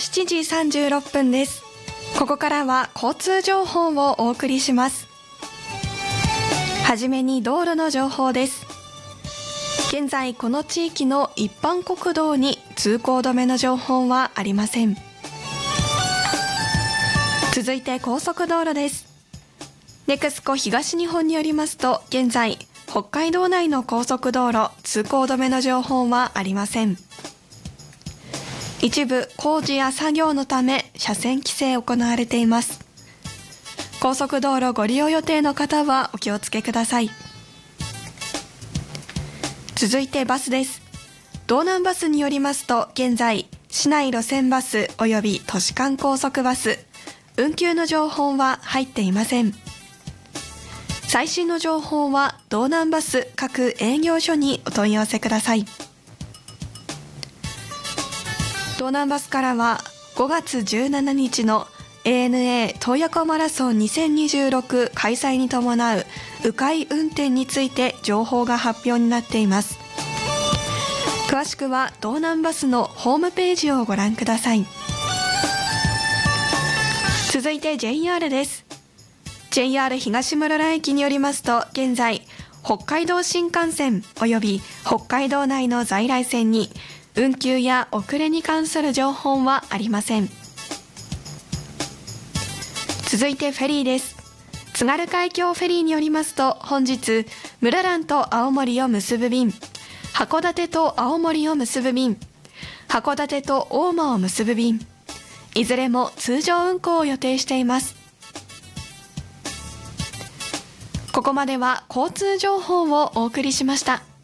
7時36分です。ここからは交通情報をお送りします。はじめに道路の情報です。現在この地域の一般国道に通行止めの情報はありません。続いて高速道路です。ネクスコ東日本によりますと、現在北海道内の高速道路通行止めの情報はありません。一部工事や作業のため車線規制行われています。高速道路ご利用予定の方はお気をつけください。続いてバスです。道南バスによりますと、現在市内路線バスおよび都市間高速バス運休の情報は入っていません。最新の情報は道南バス各営業所にお問い合わせください。道南バスからは5月17日の ANA 洞爺湖マラソン2026開催に伴う迂回運転について情報が発表になっています。詳しくは道南バスのホームページをご覧ください。続いて JR です。 JR 東室蘭駅によりますと、現在北海道新幹線および北海道内の在来線に運休や遅れに関する情報はありません。続いてフェリーです。津軽海峡フェリーによりますと、本日室蘭と青森を結ぶ便、函館と青森を結ぶ便、函館と大間を結ぶ便、いずれも通常運行を予定しています。ここまでは交通情報をお送りしました。